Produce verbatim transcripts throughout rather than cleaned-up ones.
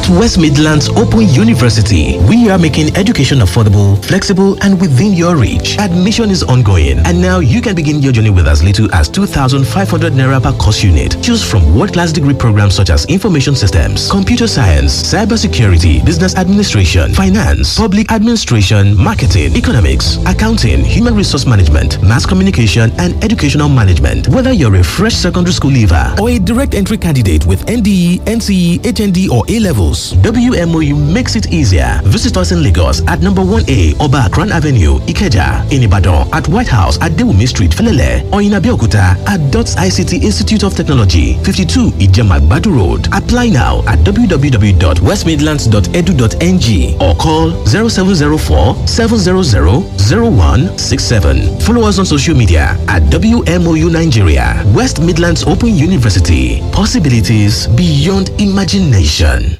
At West Midlands Open University, we are making education affordable, flexible, and within your reach. Admission is ongoing, and now you can begin your journey with as little as two thousand five hundred naira per course unit. Choose from world-class degree programs such as Information Systems, Computer Science, Cybersecurity, Business Administration, Finance, Public Administration, Marketing, Economics, Accounting, Human Resource Management, Mass Communication, and Educational Management. Whether you're a fresh secondary school leaver or a direct entry candidate with N D E, N C E, H N D, or A levels, W M O U makes it easier. Visit us in Lagos at number one A Oba Akran Avenue, Ikeja, in Ibadan at White House at Dewumi Street, Felele, or in Abeokuta at DOTS I C T Institute of Technology, fifty-two Ijemagbadu Road. Apply now at w w w dot west midlands dot e d u dot n g or call zero seven zero four, seven zero zero, zero one six seven. Follow us on social media at W M O U Nigeria. West Midlands Open University. Possibilities beyond imagination.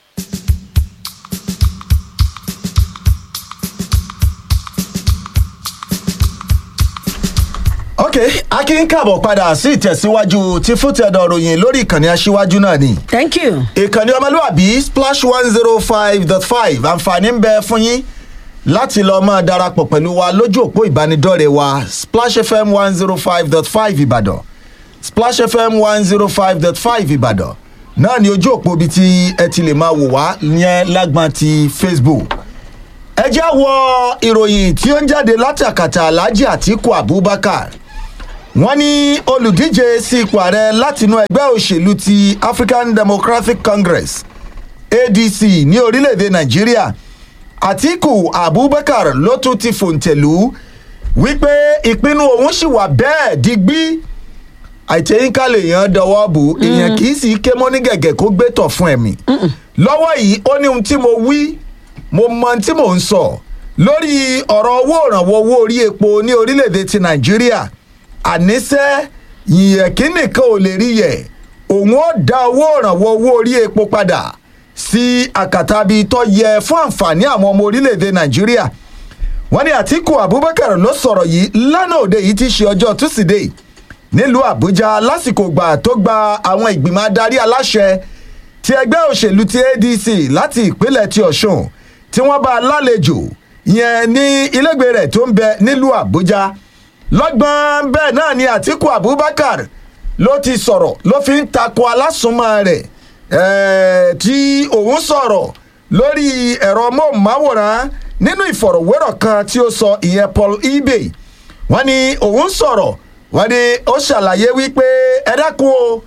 Okay, akin káàbọ̀ padà sí ìtẹ̀síwájú tí fútẹ̀dọ̀ ròyìn lórí ìkànnì aṣíwájú náà ni. Thank you. Ìkànnì ọmọlúwàbí splash one zero five dot five àǹfààní ń bẹ fún yín láti lọ máa darapọ̀ pẹ̀lú wa lójú òpó ìbánidọ́rẹ̀ẹ́ wa Splash F M one zero five dot five Ìbàdàn, Splash F M one zero five dot five Ìbàdàn náà ni ojú òpó bíi ti ẹ ti lè máa wò wá yẹn lágbọ́n ti Facebook. Ẹ jẹ́ wọ ìròyìn tí ó ń jáde látàkàtà Alhaji Atiku Abubakar. Wọ́n ní olùdíje sí ipò ààrẹ látinú ẹgbẹ́ òṣèlú ti African Democratic Congress A D C ní orílẹ̀-èdè Nàìjíríà Atiku Abubakar ló tún ti fòǹtẹ̀lú wípé ìpinnu òun ṣì wà bẹ́ẹ̀ digbí àìtẹ́yìnká lèèyàn dọwọ́ bù èèyàn kì í sì ké mọ́ ní gẹ̀gẹ̀ kó gbé tọ̀ fún ẹ̀mí. Lọ́wọ́ yìí ó ní ohun tí mo wí mo mọ ohun tí mò ń sọ lórí ọ̀rọ̀ owó ìrànwọ́ owó orí epo ní orílẹ̀-èdè ti Nàìjíríà. Àníṣẹ́ yìnyẹ̀kí nìkan ò lè rí yẹ̀ òun ó dá owó ìrànwọ́ owó orí epo padà sí àkàtàbí tó yẹ fún àǹfààní àwọn ọmọ orílẹ̀-èdè Nàìjíríà. Wọ́n ní Atiku Abubakar ló sọ̀rọ̀ yìí lánàá òde yìí ti ṣe ọjọ́ Tusidee nílùú Àbújá lásìkò gbà tó gba àwọn ìgbìmọ̀ adarí aláṣẹ ti ẹgbẹ́ òṣèlú ti A D C láti ìpínlẹ̀ ti Ọ̀ṣun tí wọ́n bá lálejò yẹn ní ilégbèé rẹ̀ tó ń bẹ nílùú Àbújá. Lọ́gbọ́n bẹ́ẹ̀ náà ni Atiku Abubakar ló ti sọ̀rọ̀ ló fi ń takò alásùnmọ́ rẹ̀ tí òun sọ̀rọ̀ lórí ẹ̀rọ móhùnmáwòrán nínú ìfọ̀rọ̀wérọ̀ kan tí ó sọ ìyẹn Paul Ibe. Wọ́n ní òun sọ̀rọ̀ wọ́n ní ó ṣàlàyé wípé ẹ dákun o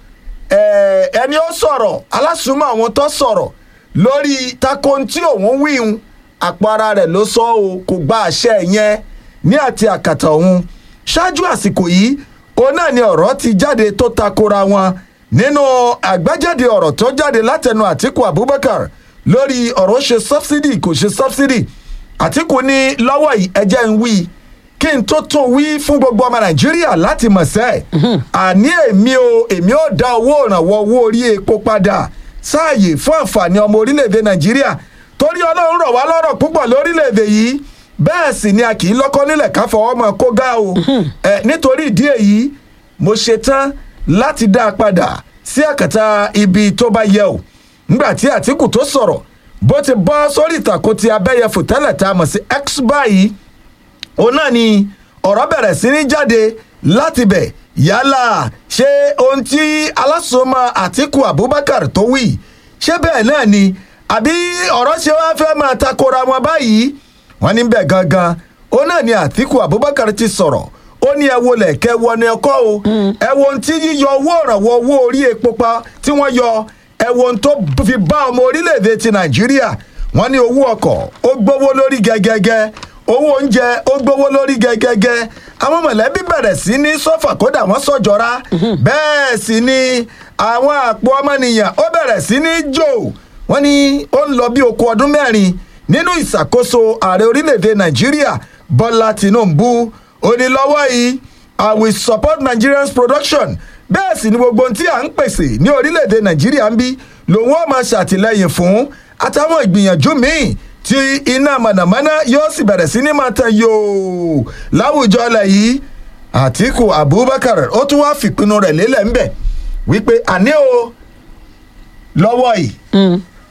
ẹni ó sọ̀rọ̀ alásùnmọ́ àwọn tó sọ̀rọ̀ lórí takò tí òun wíhun àpò ara rẹ̀ ló sọ o kò gba àṣẹ yẹn ní àti àkàtà òun. Ṣáájú àsìkò yìí òun náà ni ọ̀rọ̀ ti jáde tó takora wọn nínú àgbájáde ọ̀rọ̀ tó jáde látẹnu Atiku Abubakar lórí ọ̀rọ̀ ṣe subsidy kò ṣe subsidy. Atiku ní lọ́wọ́ yìí ẹjẹ́ ń wí kí n tó tún wí fún gbogbo ọmọ Nàìjíríà láti mọ̀ sẹ́ àní èmi o èmi ò dá owó ìrànwọ́ owó orí epo padà sáàyè fún àǹfààní ọmọ orílẹ̀-èdè Nàìjíríà torí Ọlọ́run rọ̀ wá lọ́rọ̀ púpọ̀ lórílẹ̀-èdè yìí bẹ́ẹ̀ sì ni a kì í lọ́kọ́ nílẹ̀ ká fọwọ́ mọ́ kó gá o ẹ nítorí ìdí èyí mo ṣe tán láti dá a padà sí àkàtà ibi tó bá yẹ o. Nígbà tí Atiku tó sọ̀rọ̀ bó ti bọ́ sórí ìtàkùn ti abẹ́yẹfò tẹ́lẹ̀ tá a mọ̀ sí X báyìí òun náà ni ọ̀rọ̀ bẹ̀rẹ̀ sí ní jáde láti bẹ̀ yálà ṣé ohun tí alásùnmọ́ Atiku Abubakar tó wí ṣé bẹ́ẹ̀ náà ni àbí ọ̀rọ̀ ṣe wá fẹ́ máa takora wọn báyìí. Wọ́n ní bẹ́ẹ̀ gangan ó náà ni Atiku Abubakar ti sọ̀rọ̀ ó ní ẹ wo lẹ̀kẹ́ wọ ni ọkọ́ o ẹ wo ohun tí yíyọ owó ìrànwọ́ owó orí epo pa tí wọ́n yọ ẹ wo ohun tó fi bá ọmọ orílẹ̀-èdè ti Nàìjíríà. Wọ́n ní owó ọkọ̀ ó gbówó lórí gẹ́gẹ́gẹ́ owó oúnjẹ ó gbówó lórí gẹ́gẹ́gẹ́ àwọn mọ̀lẹ́bí bẹ̀rẹ̀ sí ní sọ́fà kódà wọ́n sọ̀jọ́ra bẹ́ẹ̀ sì ni àwọn àpò ọmọnìyàn ó bẹ̀rẹ̀ sí ní jò. Wọ́n ní ó ń lọ bí oko ọdún mẹ́rin nínú ìṣàkóso ààrẹ orílẹ̀-èdè Nàìjíríà Bọ́lá Tinubu. Ó ní lọ́wọ́ yìí I will support Nigerians production bẹ́ẹ̀ sì ni gbogbo ohun tí à ń pèsè ní orílẹ̀-èdè Nàìjíríà ń bí lòun ó máa ṣàtìlẹ́yìn fún àtàwọn ìgbìyànjú míì tí iná mànàmáná yóò sì bẹ̀rẹ̀ sí ní máa tàn yòó láwùjọ ilẹ̀ yìí. Atiku Abubakar ó tún wá fìpinnu rẹ̀ lélẹ̀ ńbẹ̀ wípé àní o lọ́wọ́ yìí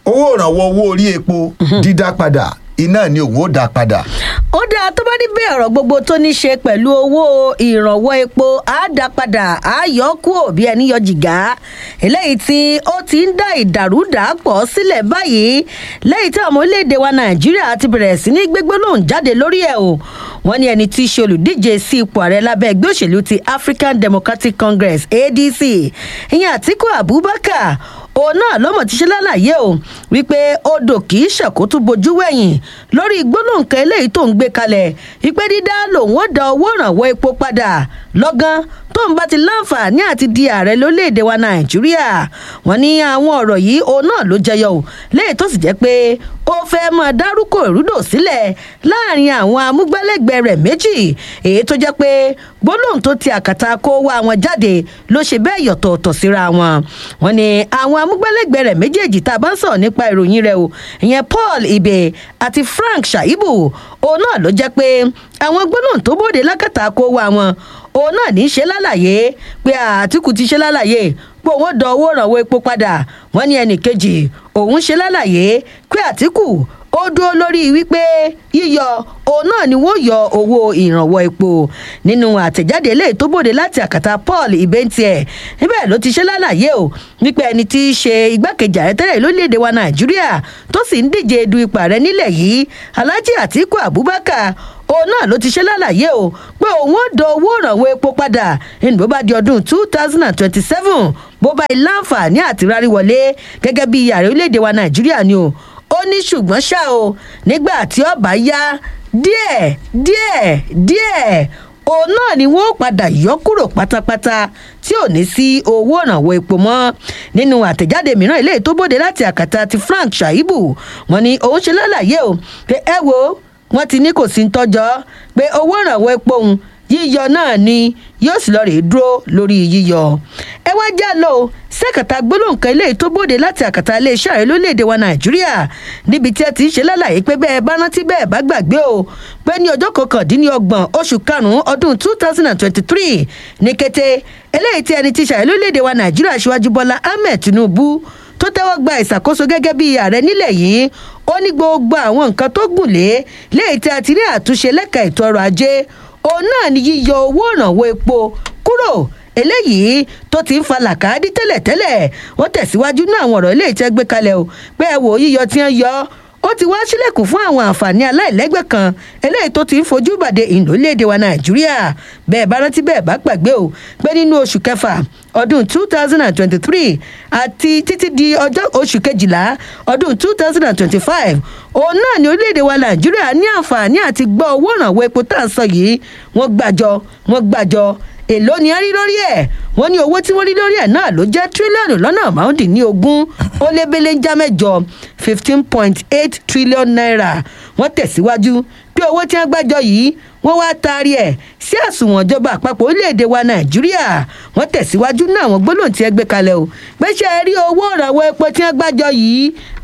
owó ìrànwọ́ owó orí epo dídá padà iná ni òun ó dá padà. ó dáa tó bá ní bẹ́ẹ̀ ọ̀rọ̀ gbogbo tó ní ṣe pẹ̀lú owó ìrànwọ́ epo á dá padà á yọ kúrò bí ẹni yọ jìgá eléyìí tí ó ti ń dá ìdàrúdàpọ̀ sílẹ̀ báyìí lẹ́yìn tí àwọn orílẹ̀-èdè wa nàìjíríà ti bẹ̀rẹ̀ sí ní gbégbé lóhùn jáde lórí ẹ̀ o wọ́n ní ẹni tí í ṣe olùdíje sí ipò ààrẹ lábẹ́ ẹgbẹ́ òṣèlú ti African Democratic Congress A D C ìyẹn Àtíkù Abubakar òun náà ló mọ̀ ti ṣe lálàyé o wípé odò kì í ṣàkótú bojú wẹ̀yìn lórí gbólóǹkà eléyìí tó ń gbé kalẹ̀ wípé dídá lòun ó dá owó ìrànwọ́ epo padà lọ́gán tó ń bá ti láǹfààní àti di ààrẹ lórílẹ̀‐èdè wa nàìjíríà wọ́n ní àwọn ọ̀rọ̀ yìí òun náà ló jẹyọ o léyìí tó sì jẹ́ pé ó fẹ́ máa dárúkọ ìrúdò sílẹ̀ láàrin àwọn amúgbálẹ́gbẹ̀ẹ́ rẹ̀ méjì èyí tó jẹ́ pé gbólóhùn tó ti àkàtà kó wá wọn jáde ló ṣe bẹ́ẹ̀ yọ̀tọ̀ọ̀tọ̀ síra wọn wọ́n ní àwọn amúgbálẹ́gbẹ̀ẹ́ rẹ̀ méjèèjì tá a bá ń sọ̀rọ̀ nípa ìròyìn rẹ̀ o ìyẹn Paul Ibe àti Frank Shaibu òun náà ló jẹ́ pé àwọn gbólóhùn tó bóde lákàtà kó wá wọn òun náà ní í ṣe lálàyé pé Àtíkù ti ṣe lálàyé pé òun dán owó ìrànwọ́ epo padà wọ́n ní ẹnì kejì òun ṣe lálàyé pé Àtíkù ó dúró lórí wípé yíyọ òun náà ni wọ́n yọ owó ìrànwọ́ epo nínú àtẹ̀jáde eléyìí tó bòde láti àkàtà Paul Ibentiẹ níbẹ̀ ló ti ṣe lálàyé o nípa ẹni tí í ṣe igbákejì ààrẹ tẹ́lẹ̀ lórílẹ̀‐èdè wa Nàìjíríà tó sì ń díje du ipò ààrẹ nílẹ̀ yìí Alhaji Atiku Abubakar òun náà ló ti ṣe lálàyé o pé òun ó dán owó ìrànwọ́ epo padà ní bó bá di ọdún two thousand and twenty-seven bó bá ilé àǹfààní àti rárí wọlé gẹ́gẹ́ bí ààrẹ orílẹ̀‐èdè wa Nàìjíríà ni o ó ní ṣùgbọ́n ṣá o nígbà tí ó bá yá díẹ̀ díẹ̀ díẹ̀ òun náà ni wọ́n padà yọ kúrò pátápátá tí ò ní sí owó ìrànwọ́ epo mọ́ nínú àtẹ̀jáde mìíràn eléyìí tó bóde láti àkàtà ti Frank Shaibu wọ́n ní òun ṣe lálàyé o pé ẹ wo wọ́n ti ní kò sí ń tọ́jọ́ pé owó ìrànwọ́ epo òun yíyọ náà ni yóò sì lọ rèé dúró lórí yíyọ ẹ wá já lọ sẹkàtà gbólóǹkà eléyìí tó bóde láti àkàtà iléeṣẹ́ ààrẹ lórílẹ̀‐èdè wa Nàìjíríà níbi tí ẹ ti ń ṣe lálàyé pé bẹ́ẹ̀ bá rántí bẹ́ẹ̀ bá gbàgbé o pé ní ọjọ́ kọkàndínlọ́gbọ̀n oṣù karùn-ún ọdún two thousand and twenty-three ní kété eléyìí tí ẹni tí ṣààrẹ lórílẹ̀‐èdè wa Nàìjíríà Aṣíwájú Bọ́lá Ahmed Tinubu tó tẹ́wọ́ gba ìṣàkóso gẹ́gẹ́ bí ààrẹ nílẹ̀ yìí ó ní gbogbo àwọn nǹkan tó gùn lé léyìí tí a ti rí àtúnṣe lẹ́ka ètò ọrọ̀ ajé òun náà ni yíyọ owó ìrànwọ́ epo kúrò eléyìí tó ti ń fa làkàdí tẹ́lẹ̀tẹ́lẹ̀ wọ́n tẹ̀síwájú ní àwọn ọ̀rọ̀ eléyìí tẹ́ gbé kalẹ̀ o pé ẹ wò yíyọ tí wọ́n yọ ó ti wá sílẹ̀kùn fún àwọn àǹfààní aláìlẹ́gbẹ́ kan eléyìí tó ti ń fojú bàdé ìlólédè wa Nàìjíríà bẹ́ẹ̀ bá rántí bẹ́ẹ̀ bá gbàgbé o pé nínú oṣù kẹfà ọdún two thousand and twenty-three àti títí di ọjọ́ oṣù kejìlá ọdún two thousand and twenty-five òun náà ní orílẹ̀-èdè wa Nàìjíríà ní àǹfààní àti gbọ́ owó ìrànwọ́ epo tá à ń sọ yìí wọ́n gbàjọ wọ́n gbàjọ èló ni a rí lórí ẹ̀ wọ́n ní owó tí wọ́n rí lórí ẹ̀ náà ló jẹ́ tírílíọ̀nù lọ́nà márùndínlógún ó lé belenja mẹ́jọ fifteen point eight trillion naira wọ́n tẹ̀síwájú pé owó tí wọ́n gbàjọ yìí wọ́n wá taari ẹ̀ sí àsùnwọ̀n ìjọba àpapọ̀ orílẹ̀-èdè wa Nàìjíríà wọ́n tẹ̀síwájú ní àwọn gbólóhùn tí ẹ gbé kalẹ̀ o pé ṣe rí owó ìrànwọ́ epo tí wọ́n gbàjọ yìí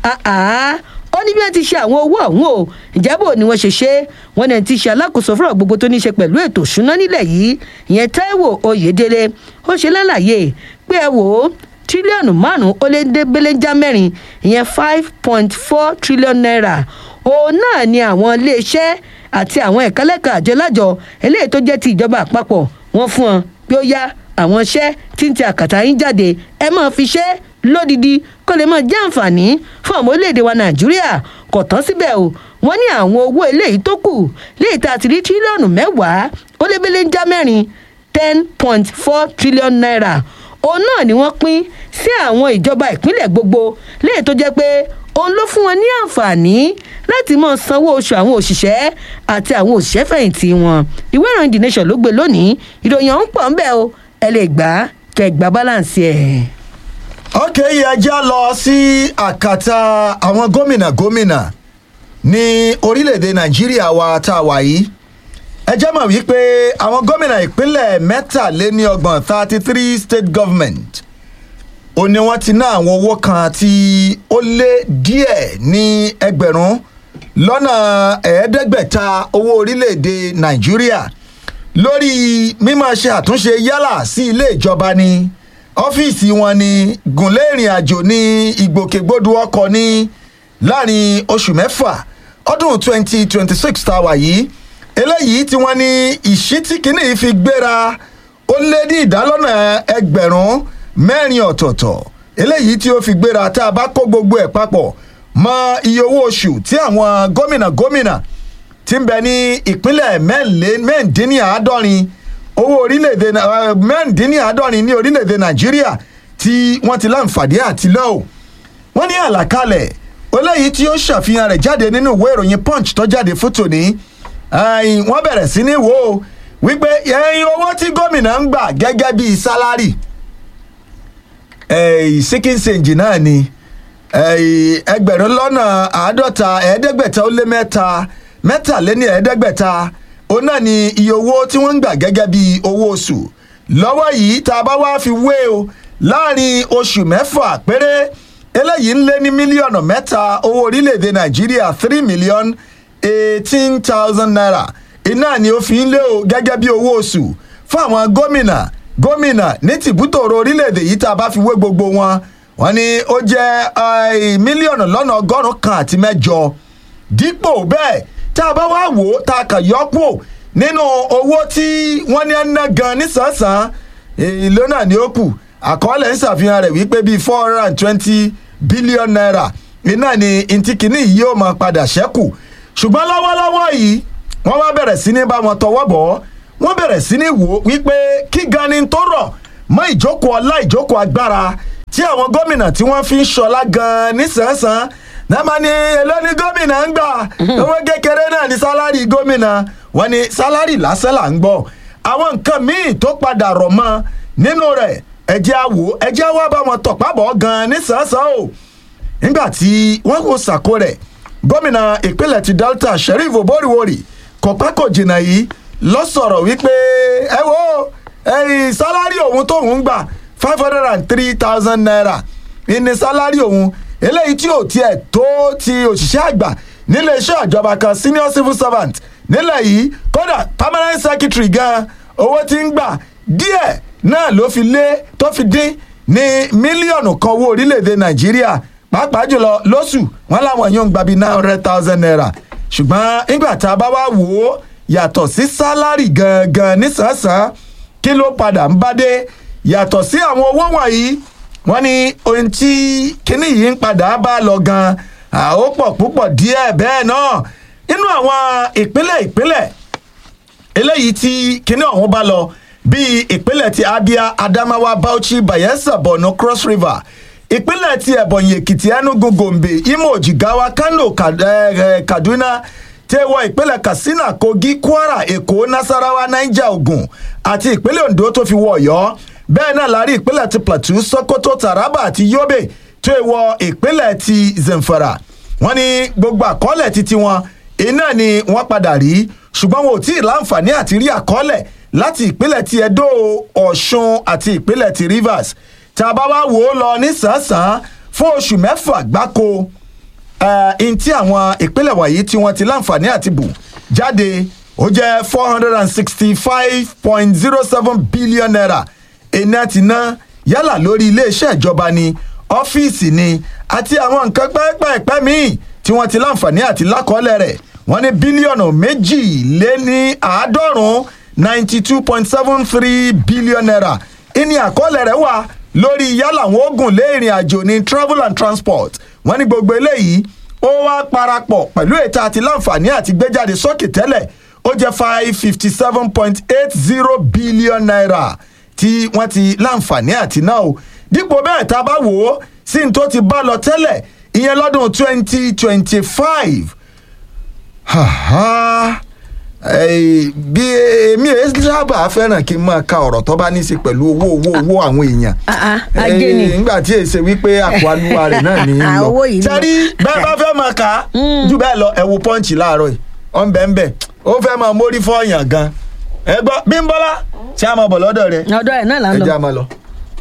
ó ní bí wọ́n ti ṣe àwọn owó ọ̀hún o ìjábọ̀ ni wọ́n ṣe ṣe wọ́n ní ti ṣe alákòóso fúnra gbogbo tó ní ṣe pẹ̀lú ètò ìṣúná nílẹ̀ yìí ìyẹn Táíwò Oyèdélé ó ṣe lálàyé pé ẹ wò ó tírílíọ̀nù márùn-ún ó lé dé belenja mẹ́rin ìyẹn five point four trillion naira òun náà ni àwọn iléeṣẹ́ àti àwọn ẹ̀kálẹ́kà àjọlájọ eléyìí tó jẹ́ ti ìjọba àpapọ̀ wọ́n fún wọn pé ó yá àwọn iṣẹ́ tí ń ti àkàtà yín jáde ẹ máa fi ṣe lódìdí kó lè máa jẹ́ àǹfààní fún àwọn orílẹ̀-èdè wa Nàìjíríà kò tán síbẹ̀ o wọ́n ní àwọn owó eléyìí tó kù léyìí tá a ti rí tírílíọ̀nù mẹ́wàá ó lé belenja mẹ́rin ten point four trillion naira òun náà ni wọ́n pín sí àwọn ìjọba ìpínlẹ̀ gbogbo léyìí tó jẹ́ pé òun ló fún wọn ní àǹfààní láti máa sanwó oṣù àwọn òṣìṣẹ́ àti àwọn òṣìṣẹ́ fẹ̀yìntì wọn ìwé ìròyìn The Nation ló gbé lónìí ìròyìn ọ̀hún pọ̀ ńbẹ̀ o ẹ lè gbà á kẹ́ gbà balance ẹ̀. ok yẹ jẹ́ lọ sí àkàtà àwọn gómìnà gómìnà ní orílẹ̀-èdè Nàìjíríà wa tá a wà yìí ẹ jẹ́ mọ̀ wípé àwọn gómìnà ìpínlẹ̀ mẹ́tàléníọgbọ̀n thirty three state government ó ní wọ́n ti ná àwọn owó kan tí ó lé díẹ̀ ní ẹgbẹ̀rún lọ́nà ẹ̀ẹ́dẹ́gbẹ̀ta owó orílẹ̀-èdè Nàìjíríà lórí mímọ̀ ṣe àtúnṣe yálà sí ilé ìjọba ni ọ́fíìsì wọn ni gùnlé ìrìn àjò ní ìgbòkègbodò ọkọ̀ ní láàrin oṣù mẹ́fà ọdún twenty twenty six tá a wà yìí eléyìí tí wọ́n ní ìṣítí kínní yìí fi gbéra ó lé ní ìdálọ́nà ẹgbẹ̀rún mẹ́rin ọ̀tọ̀ọ̀tọ̀ eléyìí tí ó fi gbéra tá a bá kó gbogbo ẹ̀ papọ̀ mọ iye owó oṣù tí àwọn gómìnà gómìnà ti ń bẹ ní ìpínlẹ̀ mẹ́rìndínláàádọ́rin owó orílẹ̀-èdè mẹ́rìndínláàádọ́rin ní orílẹ̀-èdè nàìjíríà tí wọ́n ti láǹfààní àti lọ́ọ̀ wọ́n ní àlàkalẹ̀ eléyìí tí ó ṣàfihàn rẹ̀ jáde nínú ìwé ìròyìn punch tó jáde fún tòní wọ́n bẹ̀rẹ̀ sí ní wò ó wípé ẹyin owó tí gómìnà ń gbà gẹ́gẹ́ bíi sálárì síkìn sèǹjì náà ni ẹgbẹ̀rún lọ́nà àádọ́ta ẹ̀ẹ́dẹ́gbẹ̀ta ó lé mẹ́ta mẹ́tàléní ẹ̀ẹ́dẹ́gbẹ̀ta òun náà ni iye owó tí wọ́n ń gbà gẹ́gẹ́ bíi owó oṣù lọ́wọ́ yìí tá a bá wá fi wé o láàrin oṣù mẹ́fà péré eléyìí ń lé ní mílíọ̀nù mẹ́ta owó orílẹ̀-èdè nàìjíríà three million eighteen thousand naira iná ni ó fi ń lé o gẹ́gẹ́ bí owó oṣù fún àwọn gómìnà gómìnà ní tìbútòrò orílẹ̀-èdè yìí tá a bá fi wé gbogbo wọn wọ́n ní ó jẹ́ mílíọ̀nù lọ́nà ọgọ́rùn-ún kan àti mẹ́jọ dípò bẹ́ẹ̀ tá a bá wá wò ó tá a kàn yọ kúrò nínú owó tí wọ́n ní ẹ̀ ń ná gan nísànsán èlò náà ni ó kù àkọọ́lẹ̀ ń ṣàfihàn rẹ̀ wípé bíi four hundred and twenty billion naira iná ni ntíkìní yìí yóò máa padà ṣẹ́kù ṣùgbọ́n lọ́wọ́lọ́wọ́ yìí wọ́n wá bẹ̀rẹ̀ sí ní bá wọn tọwọ́ bọ̀ wọ́n bẹ̀rẹ̀ sí ní wò wípé kí gan ni tó rọ̀ mọ́ ìjókòó ọlá ìjókòó agbára tí àwọn gómìnà tí wọ́n fi ń ṣọlá gan nísànsán náà máa ní èló ni gómìnà ń gbà owó kékeré náà ní sálárì gómìnà wọ́n ní sálárì lásán là ń gbọ́ àwọn nǹkan míì tó padà rọ̀ mọ́ nínú rẹ̀ ẹjẹ́ àwò ẹjẹ́ àwò bá wọn tọ̀pábọ̀ gan nísànsán o nígbà tí wọ́n kò sàkó rẹ̀ gómìnà ìpínlẹ̀ ti delta sheriff oboriwori kọ̀pẹ́ kò jìnnà yìí lọ sọ̀rọ̀ wípé ẹ wo ẹ̀yìn sálárì òun tóun gbà five hundred and three thousand naira ìní sálárì òun eléyìí tí ò tiẹ̀ tó ti òṣìṣẹ́ àgbà nílé iṣẹ́ ìjọba kan senior civil servant nílẹ̀ yìí kódà permanent secretary gan owó tí ń gbà díẹ̀ náà ló fi lé tó fi dín ní mílíọ̀nù kan owó orílẹ̀-èdè nàìjíríà pàápàá jùlọ lóṣù wọn làwọn yóò ń gba bíi nine hundred thousand naira ṣùgbọ́n nígbà tá a bá wá wò ó yàtọ̀ sí sálárì gangan nísànsán kí ló padà ń bá dé yàtọ̀ sí àwọn owó wọ̀nyí wọ́n ní ohun tí kinní yìí ń padà bá lọ gan ó pọ̀ púpọ̀ díẹ̀ bẹ́ẹ̀ náà nínú àwọn ìpínlẹ̀ ìpínlẹ̀ eléyìí tí kinní ọ̀hún bá lọ bíi ìpínlẹ̀ ti abia adamawa bauchi bayelsa borno cross river ìpínlẹ̀ ti ebonyi èkìtì enugu gombe imo jigawa kano kaduna tẹ́wọ́ ìpínlẹ̀ katsina kogi kwara èkó nasarawa niger ogun àti ìpínlẹ̀ ondo tó fi wọ ọ̀yọ́ bẹ́ẹ̀ náà la rí ìpínlẹ̀ ti plateau sokoto taraba àti yobe tẹ́wọ́ ìpínlẹ̀ ti zamfara wọ́n ní gbogbo àkọọ́lẹ̀ títí wọn iná ni wọ́n padà rí ṣùgbọ́n wọn ò tí ì láǹfààní àti rí àkọọ́lẹ̀ láti ìpínlẹ̀ ti edo ọ̀ṣun àti ìpínlẹ̀ ti rivers tá a bá wá wò ó lọ nísànsán fún oṣù mẹ́fà gbáko ẹ̀ẹ́n tí àwọn ìpínlẹ̀ wọ̀nyí tí wọ́n ti láǹfààní àti bù jáde ó jẹ́ four hundred and sixty five point zero seven billion naira iná ti ná yálà lórí iléeṣẹ́ ìjọba ni ọ́fíìsì ni àti àwọn nǹkan pẹ́ẹ́pẹ́ẹ́pẹ́ míì tí wọ́n ti láǹfààní àti lákọọ́lẹ̀ rẹ̀ wọ́n ní bílíọ̀nù méjì lé ní àádọ́rùn-ún ninety two point seven three billion naira ìní àkọọ́lẹ̀ rẹ̀ wà lórí yálà àwọn oògùn lé ìrìn àjò ní travel and transport wọ́n ní gbogbo eléyìí ó wá parapọ̀ pẹ̀lú ètò àti láǹfààní àti gbéjáde sókè tẹ́lẹ̀ ó jẹ́ five fifty seven point eight zero billion naira tí wọ́n ti láǹfààní àti náà o dípò bẹ́ẹ̀ tá a bá wò ó sí ní tó ti bá lọ tẹ́lẹ̀ ìyẹn lọ́dún twenty twenty five bí èmi ẹ sábà fẹ́ràn kí n máa ka ọ̀rọ̀ tó bá ní í ṣe pẹ̀lú owó owó owó àwọn èèyàn nígbà tí èsè wípé àpò alúwa rẹ̀ náà ní í lọ sẹ́rí bẹ́ẹ̀ bá fẹ́ máa kà á jù bẹ́ẹ̀ lọ ẹ wo pọ́ǹchì láàárọ̀ yìí ọ̀n bẹ́ẹ̀ bẹ́ẹ̀ ó fẹ́ máa mórí fọ́ọ̀yàn gan ẹ gbọ́ Bímbọ́lá ṣé a máa bọ̀ lọ́dọ̀ rẹ̀ ọ̀dọ̀ ẹ̀ náà là ń lọ ẹ jẹ́ a máa lọ.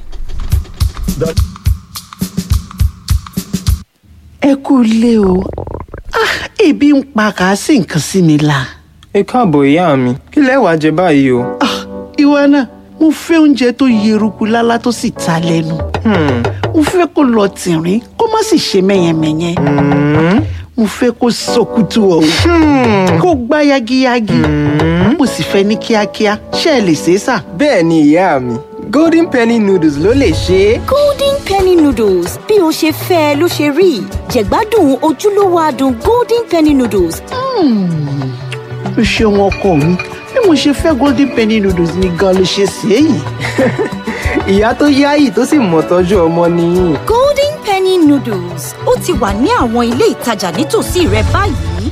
ẹ kú ilé o ebi ń pa kà á sí nǹkan sí mi la. ẹ káàbọ̀ ìyá mi kí lẹ wá jẹ báyìí o. ìwọ náà mo fẹ́ oúnjẹ tó yeruku lálá tó sì ta lẹ́nu. mo fẹ́ kó lọ tìrín kó má sì ṣe mẹ́yẹmẹ́yẹ. mo fẹ́ kó sọkútù ọ̀hún kó gbá yagiyagi mo sì fẹ́ ní kíákíá. ṣé ẹ lè ṣe é sà? bẹ́ẹ̀ ni ìyá mi golden penny noodles ló lè ṣe é. golden penny noodles bí o ṣe fẹ́ ló ṣe rí jẹ̀gbádùn ojúlówó adùn golden penny noodles. o ṣeun ọkọ mi bí mo ṣe fẹ́ golden penny noodles ni gan ló ṣe ṣe é yìí. ìyá tó yáyì tó sì mọ̀ tọ́jú ọmọ nìyí. golden penny noodles ó ti wà ní àwọn ilé ìtajà nítòsí rẹ báyìí.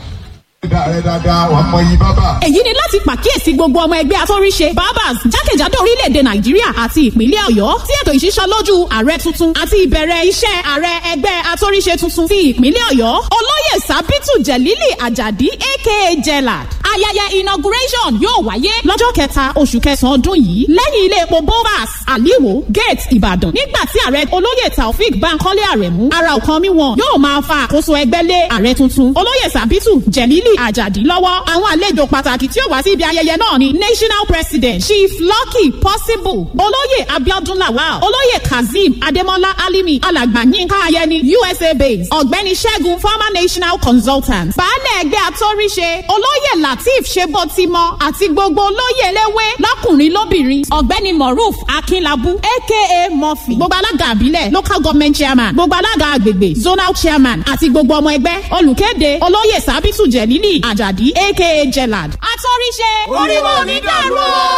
èyí ni láti pàkíyèsí gbogbo ọmọ ẹgbẹ́ àtọ́ríṣe barbers jákèjádò orílẹ̀-èdè nàìjíríà àti ìpínlẹ̀ ọ̀yọ́ tí ètò ìṣísọlójú ààrẹ tuntun àti ìbẹ̀rẹ̀ iṣẹ́ ààrẹ ẹgbẹ́ àtọ́ríṣe tuntun ti ìpínlẹ̀ ọ̀yọ́ olóyè sábìtù jẹ̀lílì àjàdí aka jellad ayẹyẹ inauguration yóò wáyé lọ́jọ́ kẹta oṣù kẹsàn-án ọdún yìí lẹ́yìn ilé epo bovas aliwo gate ìbàdàn nígbà tí ààrẹ olóyè taofik bankole aremu ara ọ̀kan mi wọn yóò máa fa àkóso ẹgbẹ́ lé ààrẹ tuntun olóyè sábìtù jẹ̀lílì àjàdí lọ́wọ́. àwọn àlejò pàtàkì tí ó wá sí ibi ayẹyẹ náà ni national president chief lucky possible olóyè abiodun lawal olóyè kazeem ademola alimi alàgbà yínká ayẹni usa base ọ̀gbẹ́ni ṣẹ́gun former national consultant baálẹ̀ ẹgbẹ́ àtọ́ríṣe olóyè lateef ṣebọtimọ àti gbogbo olóyè eléwé lọ́kùnrin lóbìnrin ọ̀gbẹ́ni moruf akínlábù aka murphy gbogbo alága àbílẹ̀ local government chairman gbogbo alága àgbègbè zonal chairman àti gbogbo ọmọ ẹgbẹ́ olùkéde olóyè sábìtù jẹ̀lílì àjàdí aka jellad àtọ́ríṣe oríwó mi dàrú.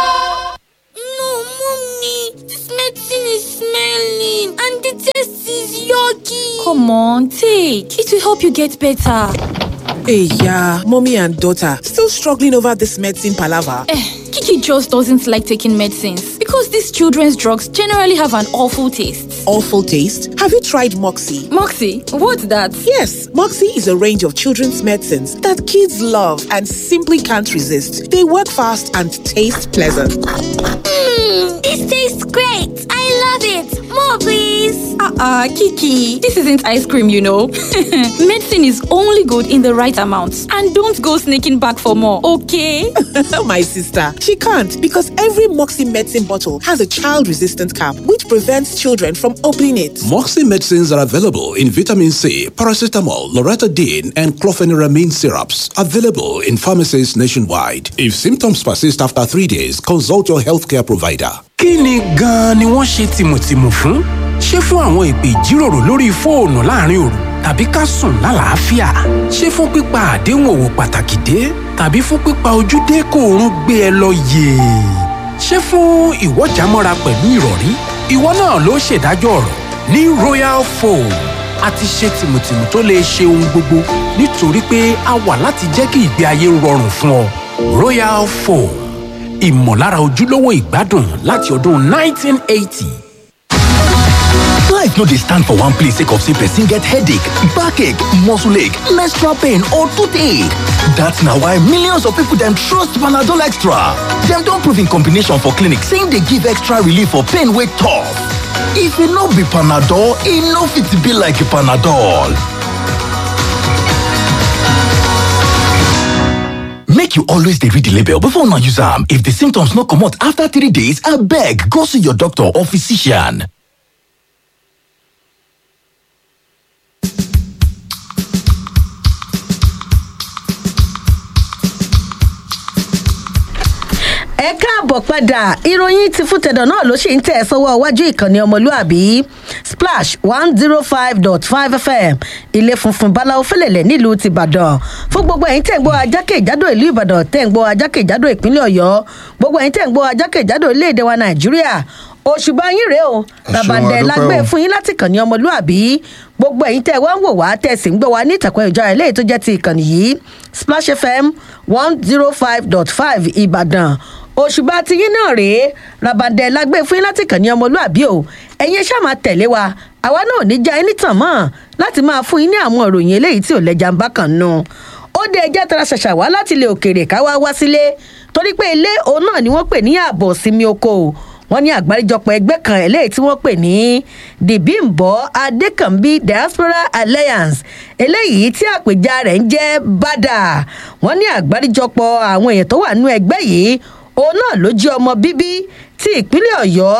No, mommy, this medicine is smelling and the taste is yucky. Come on, take. It will help you get better. Hey, yeah, mommy and daughter still struggling over this medicine palaver. Eh, Kiki just doesn't like taking medicines because these children's drugs generally have an awful taste. Awful taste? Have you tried Moxie? Moxie? What's that? Yes, Moxie is a range of children's medicines that kids love and simply can't resist. They work fast and taste pleasant. Mmm, this tastes great. I love it. More, please. Uh-uh, Kiki. This isn't ice cream, you know. Medicine is only good in the right amount. And don't go sneaking back for more, okay? My sister, she can't because every Moxie medicine bottle has a child-resistant cap which prevents children from opening it. Moxie medicines are available in vitamin C, paracetamol, loratadine, and chlorpheniramine syrups. Available in pharmacies nationwide. If symptoms persist after three days, consult your healthcare provider. Kí ni gan-an ni wọ́n ṣe tìmùtìmù fún? Ṣé fún àwọn ìpè ìjíròrò lórí fóònù láàrin òru? Tàbí ká sùn lálàáfíà? Ṣé fún pípa àdéhùn òwò pàtàkì dé? Tàbí fún pípa ojúdé kó oorun gbé ẹ lọ yèè? Ṣé fún ìwọ́jàmọ́ra pẹ̀lú ìrọ̀rí? Ìwọ náà ló ṣèdájọ́ ọ̀rọ̀ ní Royal Foam. A ti ṣe tìmùtìmù tó lè ṣe ohun gbogbo nítorí pé a wà láti jẹ́ kí ìgbé ayé rọrùn fún ọ. Royal Foam. Ìmọ̀lára ojúlówó ìgbádùn láti ọdún nineteen eighty. Life no dey stand for one place sake of say person get headache, backache, muscle ache, menstrual pain or toothache. That's na why millions of people dem trust Panadol Extra. Dem don prove in combination for clinic say e dey give extra relief for pain wey tough. If e no be Panadol, e no fit be like Panadol. Make you always dey read the label before una use am. If the symptoms no comot after three days, abeg go see your doctor or physician. ẹ káàbọ̀ padà ìròyìn ti fún tẹ̀dọ̀ náà ló ṣì ń tẹ̀ sọ́wọ́ iwájú ìkànnì ọmọlúàbí splash one zero five dot five fm ilé funfun báláwo fẹ́lẹ̀lẹ̀ nílùú tìbàdàn fún gbogbo ẹ̀yin tẹ̀ ń gbọ́ ajákèjádò ìlú ìbàdàn tẹ̀ ń gbọ́ ajákèjádò ìpínlẹ̀ ọ̀yọ́ gbogbo ẹ̀yin tẹ̀ ń gbọ́ ajákèjádò orílẹ̀-èdè wa nàìjíríà òṣùbà yín rèé o ràbàndẹ̀ lágbé fún yín láti kàn ní ọmọlúàbí gbogbo ẹ̀yin tẹ̀ wá ń wò wá tẹ̀ sí ń gbọ́ wá ní ìtàkùn ìjọ eléyìí tó jẹ́ ti ìkànnì yìí splash fm one zero five dot five ìbàdàn òṣùbà tiyín náà rèé ràbàndẹ̀ lágbé fún yín láti kàn ní ọmọlúàbí o ẹ̀yin ṣáà máa tẹ̀lé wa àwa náà ò ní já ẹni tàn mọ́ láti máa fún yín ní àwọn ìròyìn eléyìí tí ò lẹ́jà ń bá kàn nù ó dé ẹjẹ́ tara ṣàṣà wá láti ilé òkèèrè ká wá wá sílé torí pé ilé òun náà ni wọ́n pè ní ààbò sinmi oko wọ́n ní àgbáríjọpọ̀ ẹgbẹ́ kan eléyìí tí wọ́n pè ní the bimbo adekanbi diaspora alliance eléyìí tí àpèjà rẹ̀ ń jẹ́ bada wọ́n ní àgbáríjọpọ̀ àwọn èèyàn tó wà nínú ẹgbẹ́ yìí òun náà ló jẹ́ ọmọ bíbí ti ìpínlẹ̀ ọ̀yọ́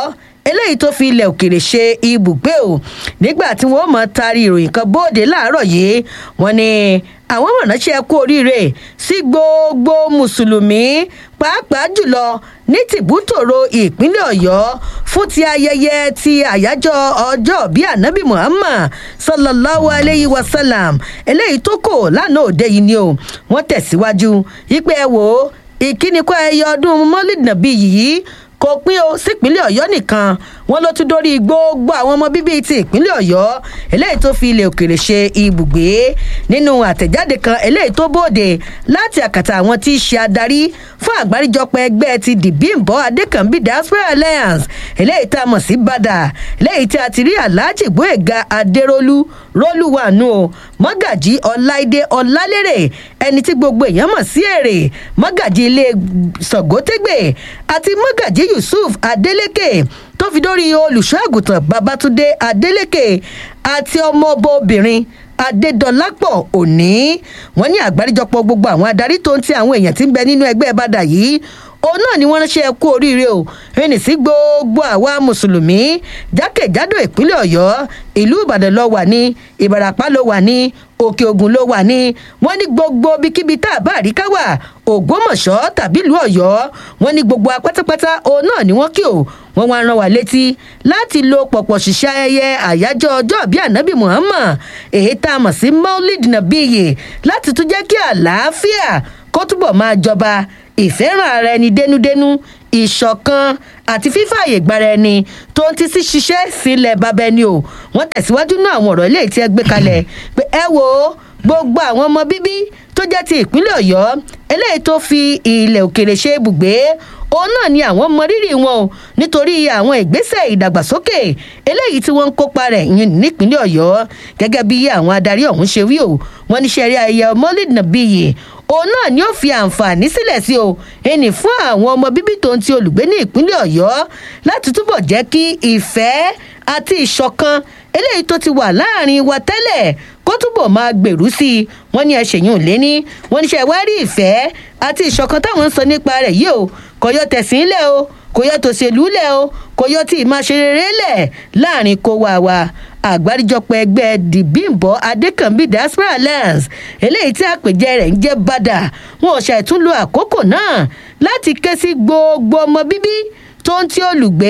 eléyìí tó fi ilẹ̀ òkèrè ṣe ibùgbé o nígbà tí wọ́n mọ̀ taari ìròyìn kan bóde láàárọ̀ yìí wọ́n ní àwọn mọ̀nàṣẹ́ kú oríire sí gbogbo mùsùlùmí pàápàá jùlọ ní tìbútòrò ìpínlẹ̀ ọ̀yọ́ fún ti ayẹyẹ ti àyájọ́ ọjọ́ bíi anabi muhammad sallallahu alayhi wa sallam eléyìí tó kò lánàá òde yìí ni o wọ́n tẹ̀síwájú yípe ẹ wò ó ìkíni kọ́ ẹyọ ọdún mọ́lìd nàbí yìí kò pín o sípínlẹ̀ ọ̀yọ́ nìkan wọn ló tún dórí gbogbo àwọn ọmọ bíbí ti ìpínlẹ̀ ọ̀yọ́ eléyìí tó fi ilẹ̀ òkèrè ṣe ibùgbé nínú àtẹ̀jáde kan eléyìí tó bóde láti àkàtà àwọn tí í ṣe adarí fún àgbáríjọpọ̀ ẹgbẹ́ ti dìbìǹbọ̀ adékànbí diaspora alliance eléyìí tá a mọ̀ sí bàdà eléyìí tí a ti rí aláàjì gbóyèga adérólú rólúwànú o mọ́gàjí ọláìdé ọlálérè ẹni tí gbogbo èèyàn mọ̀ sí èrè mọ́gàjí ilé sọ̀gọ́tẹ́gbẹ̀ àti mọ́gàjí yusuf adélékè tó fi dórí olùṣọ́ àgùntàn babatunde adélékè àti ọmọọba obìnrin adédọlápọ̀ òní wọ́n ní àgbáríjọpọ̀ gbogbo àwọn adarí tó ń ti àwọn èèyàn tí ń bẹ nínú ẹgbẹ́ bàdà yìí òun náà ni wọ́n ránṣẹ́ kú oríire o ẹni sí gbogbo àwa mùsùlùmí jákèjádò ìpínlẹ̀ ọ̀yọ́ ìlú ìbàdàn ló wà ní ìbàràpá ló wà ní òkè ògùn ló wà ní wọ́n ní gbogbo bíkíbi tá a bá rí ká wà ògbómọ̀ṣọ́ tàbí ìlú ọ̀yọ́ wọ́n ní gbogbo apátápátá òun náà ni wọ́n kí o wọ́n wá rán wa létí láti lo pọ̀pọ̀ ṣiṣẹ́ ayẹyẹ àyájọ́ ọjọ́ bíi ànábì muhammad èyí tá a mọ̀ sí maulid nabiye láti tún jẹ́ kí àlàáfíà kó túbọ̀ máa jọba ìfẹ́ràn ara ẹni dénúdénú ìṣọ̀kan àti fífààyè gbára ẹni tó ń ti sí ṣiṣẹ́ sílẹ̀ bàbá ẹni o wọ́n tẹ̀síwájú náà àwọn ọ̀rọ̀ eléyìí tí ẹ gbé kalẹ̀ pé ẹ wo gbogbo àwọn ọmọ bíbí tó jẹ́ ti ìpínlẹ̀ ọ̀yọ́ eléyìí tó fi ilẹ̀ òkèrè ṣe ibùgbé òun náà ni àwọn mọ rírì wọn o nítorí àwọn ìgbésẹ̀ ìdàgbàsókè eléyìí tí wọ́n ń kópa rẹ̀ nípínlẹ̀ ọ̀yọ́ gẹ́gẹ́ bí àwọn adarí ọ̀hún ṣe wí o wọ́n ní sẹ́rí ayẹyẹ mọ́lìd nàbíyì òun náà ni ó fi àǹfààní sílẹ̀ sí o ẹnì fún àwọn ọmọ bíbí tó ń ti olùgbé ní ìpínlẹ̀ ọ̀yọ́ láti túbọ̀ jẹ́ kí ìfẹ́ àti ìṣọ̀kan eléyìí tó ti wà láàrin wa tẹ́lẹ̀ kó túbọ̀ máa gbèrú sí i wọ́n ní ẹ̀ṣẹ̀yìn ò lé ní wọ́n ní ṣe wá rí ìfẹ́ àti ìṣọ̀kan táwọn ń sọ nípa rẹ̀ yìí o kò yọ tẹ̀sìn lẹ̀ o kò yọ tòṣèlú lẹ̀ o kò yọ tí ìmáṣe rere lẹ̀ láàrin kó wà wá àgbáríjọpọ̀ ẹgbẹ́ dìbìǹbọ̀ adékànbí diaspora alliance eléyìí tí àpèjẹ rẹ̀ ń jẹ́ bàdà wọn ò ṣàìtúnlò àkókò náà láti ké sí gbogbo ọmọ bíbí tó ń tí olùgbé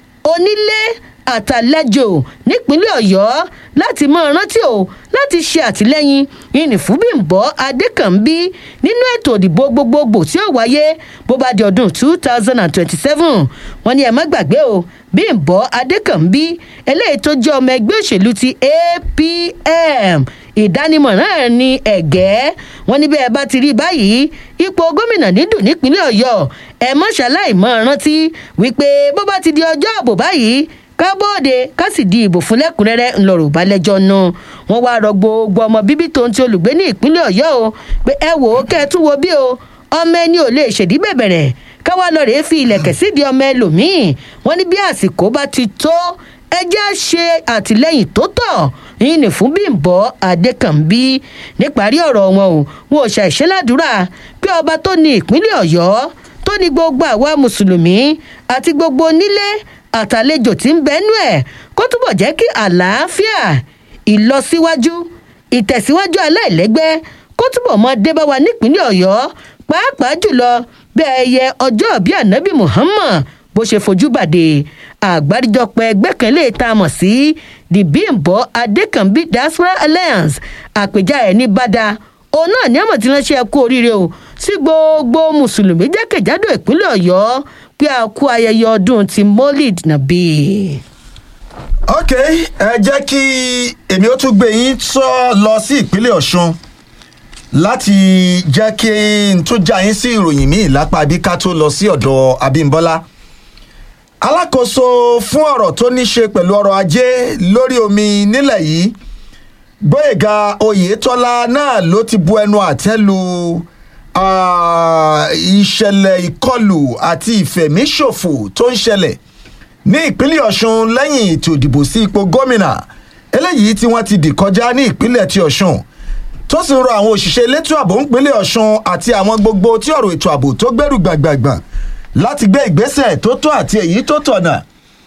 onílé àtàlẹ́jò nípínlẹ̀ ọ̀yọ́ láti mọ rántí o láti ṣe àtìlẹ́yìn ìnìfúnbíǹbọ̀ adékànbí nínú ètò ìdìbò gbogbogbò tí ó wáyé bó bá di ọdún two thousand and twenty-seven wọ́n ní ẹ má gbàgbé o bíǹbọ̀ adékànbí eléyìí tó jẹ́ ọmọ ẹgbẹ́ òṣèlú ti A P M ìdánimọ̀ náà ní ẹ̀gẹ́ wọn ní bẹ́ẹ̀ bá ti rí báyìí ipò gómìnà nídùn nípínlẹ̀ ọ̀yọ́ ẹ mọ́ ṣaláì mọ́ rántí wípé bó bá ti di ọjọ́ àbò báyìí kábọ́ọ̀dẹ ká sì di ìbò fún lẹ́kùnrẹ́rẹ́ ńlọrọ̀ balẹ̀jọ́ nu wọ́n wá rọ gbogbo ọmọ bíbí tó ń ti olùgbé ní ìpínlẹ̀ ọ̀yọ́ o pé ẹ wò ó kẹ́ ẹ tún wo bí o ọmọ ẹni ò lè ṣèdí bẹ̀bẹ̀rẹ̀ káwá lọ rèé fi ilẹ̀kẹ̀ sídìí ọmọ ẹlòmíì wọ́n ní bí àsìkò bá ti tó ẹ jẹ́ ṣe àtìlẹ́yìn tó tọ́ yìí ní fún bímbọ́ adékànbí níparí ọ̀rọ̀ wọn o wọn ò ṣàìṣẹ́ládùúrà pé ọba tó ní ìpínlẹ̀ ọ̀yọ́ tó ní gbogbo àwa mùsùlùmí àti gbogbo onílé àtàlejò tí ń bẹ́nu ẹ̀ kó túbọ̀ jẹ́ kí àlàáfíà ìlọsíwájú ìtẹ̀síwájú aláìlẹ́gbẹ́ kó túbọ̀ mọ́ dé bá wa nípínlẹ̀ ọ̀yọ́ pàápàá jùlọ bẹ́ẹ̀ yẹ ọjọ́ bí ànábì muhammad bó ṣe fojú bàdé àgbáríjọpọ̀ ẹgbẹ́ kan lè tá a mọ̀ sí the bimbo adékànbí diaspora alliance àpèjà ẹ̀ ní bàdà òun náà ní àmọ̀ tí wọ́n ṣe kú oríire o sí gbogbo mùsùlùmí jákèjádò ìpínlẹ̀ ọ̀yọ́ pé a kú ayẹyẹ ọdún ti molid nàbí. ok ẹ jẹ́ kí èmi ó tún gbé yín sọ lọ sí ìpínlẹ̀ ọ̀ṣun láti jẹ́ kí n tún já yín sí ìròyìn míì lápá bí ká tó lọ sí ọ̀dọ̀ abímbọ́lá alákòóso fún ọ̀rọ̀ tó ní ṣe pẹ̀lú ọrọ̀ ajé lórí omi nílẹ̀ yìí gbóyèga oyètọ́lá náà ló ti bu ẹnu àtẹ́ lu ìṣẹ̀lẹ̀ ìkọlù àti ìfẹ̀míṣòfò tó ń ṣẹlẹ̀ ní ìpínlẹ̀ ọ̀ṣun lẹ́yìn ètò ìdìbò sí ipò gómìnà eléyìí tí wọ́n ti dì kọjá ní ìpínlẹ̀ ti ọ̀ṣun tó sì ń rọ àwọn òṣìṣẹ́ elétò ààbò ńpínlẹ̀ ọ̀ṣun àti àwọn gbogbo tí ọ̀rọ̀ ètò ààbò tó gbẹ́rù gbàgbàgbà láti gbé ìgbésẹ̀ tó tó àti èyí tó tọ̀nà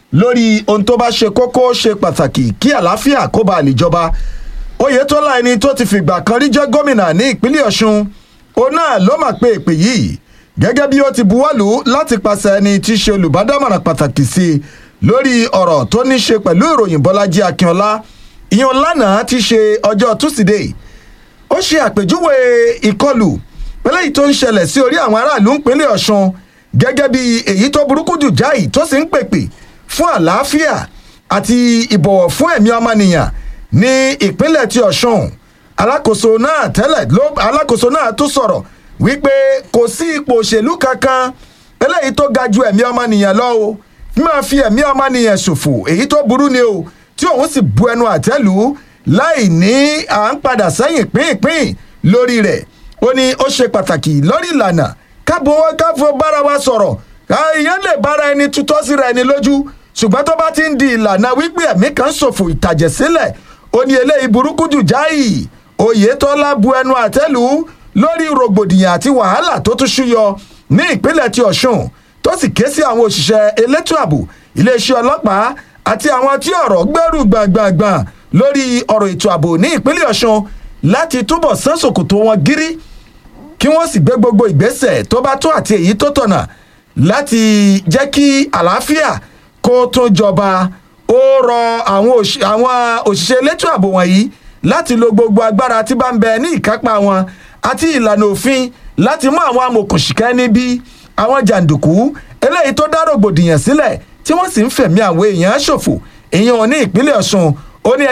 lórí ohun tó bá ṣe kókó ṣe pàtàkì kí àlàáfíà kó bá lè jọba. Oyètọ́lá ẹni tó ti fìgbà kan rí jẹ́ gómìnà ní ìpínlẹ̀ Ọ̀ṣun òun náà ló mà pé ìpè yìí gẹ́gẹ́ bí ó ti buwọ́lù láti pàṣẹ ẹni tí í ṣe olùbádámọ̀ràn pàtàkì sí i lórí ọ̀rọ̀ tó ní ṣe pẹ̀lú ìròyìn Bọ́lájí Akínọlá ìyẹn lánàá ti ṣe ọjọ́ túsídẹ̀ẹ́. Ó ṣe àpèjúwe ìkọlù eléyìí tó ń ṣẹlẹ̀ sí orí àwọn aráàlú ìpínlẹ̀ Ọ̀ṣun gẹ́gẹ́ bí èyí tó burúkú jù jáì tó sì ń pèpè fún àlàáfíà àti ìbọ̀wọ̀ fún ẹ̀mí ọmọnìyàn ní ìpínlẹ̀ ti Ọ̀ṣun. Alákòóso náà tẹ́lẹ̀ ló alákòóso náà tún sọ̀rọ̀ wípé kò sí ipò òṣèlú kankan eléyìí tó ga ju ẹ̀mí ọmọnìyàn lọ o máa fi ẹ̀mí ọmọnìyàn ṣòfò èyí tó burú ni o tí òun sì bu ẹnu àtẹ́lù láì ní à ń padà sẹ́yìn pínpín lórí rẹ̀. Ó ní ó ṣe pàtàkì lórí ìlànà kábọ̀wọ́ káfọ́ bára wa sọ̀rọ̀ èèyàn lè bára ẹni tutọ́ síra ẹni lójú ṣùgbọ́n tó bá ti ń di ìlànà wípé ẹ̀mí kan ṣòfò ìtàjẹ̀sílẹ̀ ó ní eléyìí burúkú jù jáì. Oyètọ́lá bu ẹnu àtẹ́lù lórí rògbòdìyàn àti wàhálà tó tún ṣúyọ ní ìpínlẹ̀ ti Ọ̀ṣun tó sì ké sí àwọn òṣìṣẹ́ elétò ààbò iléeṣẹ́ ọlọ́pàá àti àwọn tí ọ̀rọ̀ gbẹ́rù gbàngbàngbàn lórí ọ̀rọ̀ ètò ààbò ní ìpínlẹ̀ Ọ̀ṣun láti túbọ̀ sán ṣòkòtò wọn gírí kí wọ́n sì gbé gbogbo ìgbésẹ̀ tó bá tó àti èyí tó tọ̀nà láti jẹ́ kí àlàáfíà kó tún jọba. Ó rọ àwọn òṣìṣẹ́ elétò ààbò wọ̀nyí láti lo gbogbo agbára tí bá ń bẹ ní ìkápá wọn àti ìlànà òfin láti mú àwọn amòòkùnṣìkẹ́ níbí àwọn jàǹdùkú eléyìí tó dá rògbòdìyàn sílẹ̀ tí wọ́n sì ń fẹ̀mí àwọn èèyàn ṣòfò èèyàn ní ìpínlẹ̀ Ọ̀ṣun. Ó ní